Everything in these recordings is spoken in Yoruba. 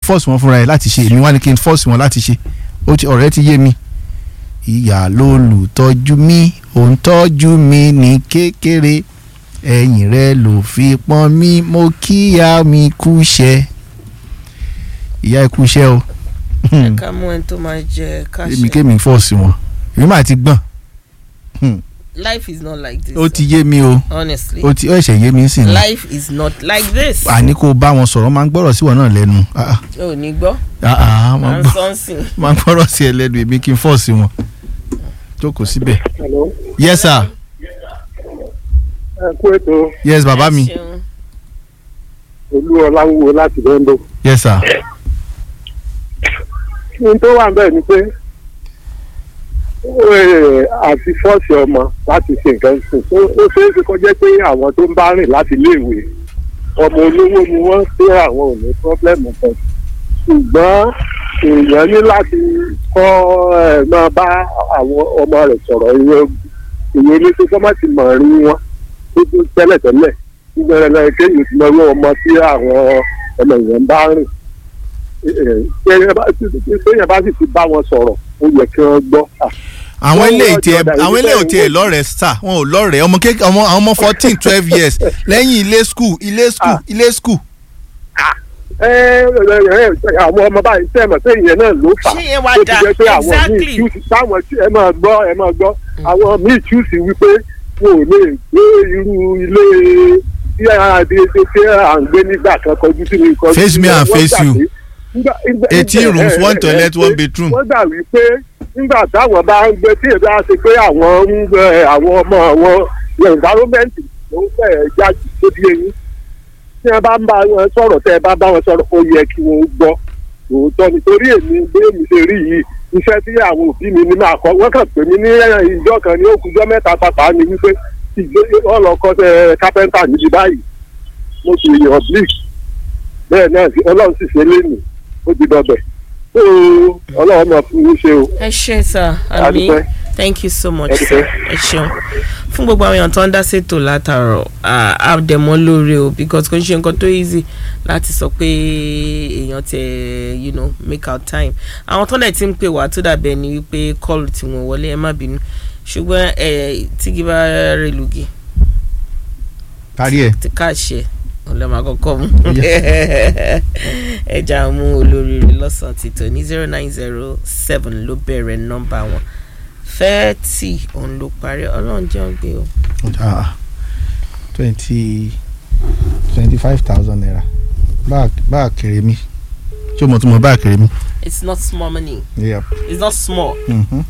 force wọn fúnra ẹ̀ láti ṣe èmi wá ní kí n force wọn láti ṣe ọ̀rẹ́ ti yé mi. ìyá lolùtọ́jú mi òun tọ́jú mi ní kékeré ẹ̀yìn rẹ̀ ló fi pọ́n mi mo kíyà mi kúṣẹ́ ìyá ẹ kúṣẹ́ o. ká mú ẹni tó máa jẹ káṣẹ. èmi kémi force wọn èmi máa ti gbọ́n. Life is not like this. ó ti yé mi o. Honestly. ó ẹ̀ṣẹ̀ yé mi sí ni. Life is not like this. àní kó bá wọn sọ̀rọ̀ máa ń gbọ́rọ̀ sí wọn náà lẹ́nu. ò ní gbọ́. máa ń gbọ́rọ̀ sí ẹ lẹ́nu èmi kí n fọ́ sí wọn. jókòó síbẹ̀. Hello. Yes sir. ẹ kú ètò. Yes bàbá mi. Olúọláwúwo láti London. Yes sir. ohun tó wà bẹ́ẹ̀ ni pé àti fọ́ọ̀sì ọmọ láti ṣe nǹkan sùn ó ṣeé ṣe kó jẹ́ pé àwọn tó ń bá rìn láti iléèwé ọmọ olówó ni wọ́n pé àwọn ò ní pọ́blẹ́mù kan ṣùgbọ́n èèyàn ní láti kọ́ máa bá àwọn ọmọ rẹ̀ sọ̀rọ̀ ìwé ní pé kọ́ má ti mọ̀ rí wọn tó tún tẹ́lẹ̀tẹ́lẹ̀ nígbà kéèyàn ti mọ owó ọmọ tí àwọn ọmọ èèyàn bá rìn téèyàn bá sì ti bá wọn sọ̀rọ̀ ó yẹ kí wọ́n gbọ́. àwọn ilé ò tiẹ̀ lọ́rẹ̀ẹ́ sà wọn ò lọ́rẹ̀ẹ́ àwọn ọmọ 14-12 years lẹ́yìn ilé school. àwọn ọmọ báyìí sẹ́mọ̀ sẹ́yìn yẹn náà ló fà ó ti jẹ́ pé àwọn míì chúùsì táwọn ẹ máa gbọ́ àwọn míì chúùsì wípé wọn ò lè gbé irú ilé tí à ń gbé nígbà kan kọjú sí mi. Face me and face you. 18 rooms 1 toilet 1 bedroom. wọ́n gbà wípé nígbà táwọn bá ń gbé tí èdè á ṣe pé àwọn ń gbé àwọn ọmọ àwọn environment ló ń fẹ́ jáde tó di eyín tí wọ́n bá ń bá wọn sọ̀rọ̀ tẹ́ ẹ bá wọn sọ̀rọ̀ ó yẹ kí wọ́n gbọ́ òótọ́ nítorí èmi bí èmi ṣe rí yìí iṣẹ́ tí àwọn òbí mi ní máa kọ́ wọ́n kàn pè mí ní ìjọ kan ní òkújọ́ mẹ́ta pàpà ni wípé ọlọ́kọ́ kápẹ́ńtà níbi báyìí mo sì yàn bleak bẹ́ẹ̀ náà ọlọ́run sì ṣe lénìí ó ti dọ̀bẹ̀ tó ọlọ́run máa fún mi ṣe o. ẹ ṣé sir ami thank you so much sir ẹ ṣeun fún gbogbo àwọn èèyàn tó ń dá ṣètò látàrọ àdẹ̀mọ́ lóore o because kò ń ṣe nǹkan tó easy láti sọ pé èèyàn tẹ make out time àwọn tó dẹ̀ ti ń pè wá tó dàbẹ̀ ni wípé kọ́ọ̀lù tí wọ́n wọlé ẹ má bínú ṣùgbọ́n tígi bá rẹ̀ lùgì kárí ẹ̀ tí ká ṣe ọlọ́mọ àkọ́kọ́ mú ẹja mú olóríire lọ́sàn-án ti tò ní 0907 ló bẹ̀rẹ̀ nọ́mbà wọn 30 òun ló parí ọlọ́run jẹun gbé o. 25,000 naira báà kéré mi ṣé o mọ̀ tó mọ̀ báà kéré mi. It's not small money. Yep. It's not small. Mm-hmm.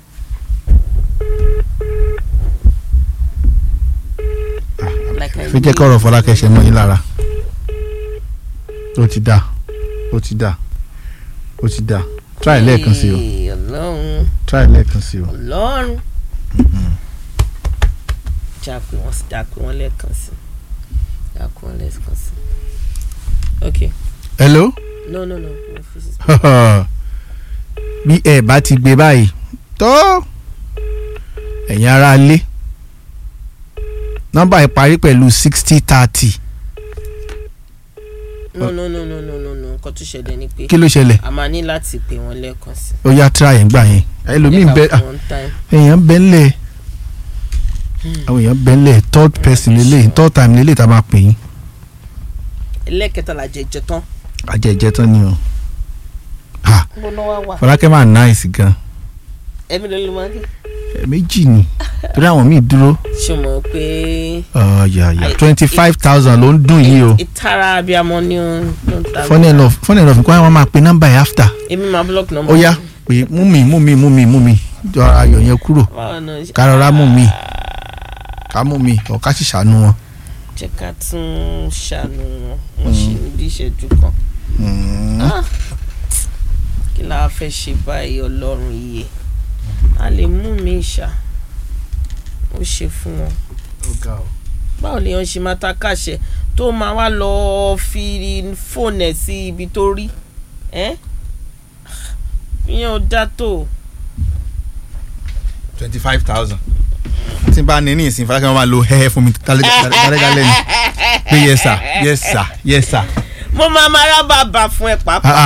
fi jẹ́ kọ́rọ̀ Fọlákẹ́ ṣe mọ́ yín lára ó ti dá try lẹ́ẹ̀kan sí o try lẹ́ẹ̀kan sí o. Ọlọ́run jápé wọn lẹ́ẹ̀kan sí okay. Hello. no bí ẹ bá ti gbé báyìí tó ẹ̀yin ará lé nọ́mbà yìí parí pẹ̀lú 6030. no nǹkan tó ṣẹlẹ̀ ni pé kí ló ṣẹlẹ̀. a máa ní láti pè wọ́n lẹ́ẹ̀kan sí. ó yá try ẹ̀ ń gbà yẹn ẹlòmíì bẹ èèyàn bẹ ńlẹ̀ àwọn èèyàn bẹ ńlẹ̀ third person lélẹ̀ third time lélẹ̀ tá a máa pè yín. ẹlẹ́kẹta la jẹjẹ tán. àjẹjẹ tán ni o. Fọlákẹ́ máa nice gan. ẹ̀mí ló máa ń dé. méjì ni torí àwọn míì dúró. ṣe mọ̀ pé. 25,000 ló ń dùn yìí o. ìtara abiyamọ ni ó ń ta. funny enough nǹkan wọn máa pe nọ́mbà yẹn after. èmi máa block nọ́mbà. ó yá pé mú mi jọ ayọ̀ yẹn kúrò kárọ̀rá mú mi ká mú mi ọ̀ká sì ṣàánú wọn. jẹ́ ká tún ṣàánú wọn ṣì ní bí ìṣẹ́jú kan. kí la fẹ́ ṣe báyìí ọlọ́run iye a lè mú mi ṣá ó ṣe fún wọn. báwo lèèyàn ṣe máa ta káṣẹ tó máa wá lọ fi fóònù ẹ̀ sí ibi tó rí ìyẹn ò dá tó. 25,000 tí n bá ní ìsìn Fọlákẹ́ wọn máa lo hẹ́hẹ́ fún mi tálẹ́gálẹ́ ni pé yes sir. mo máa rábàbà fún ẹ pàápàá.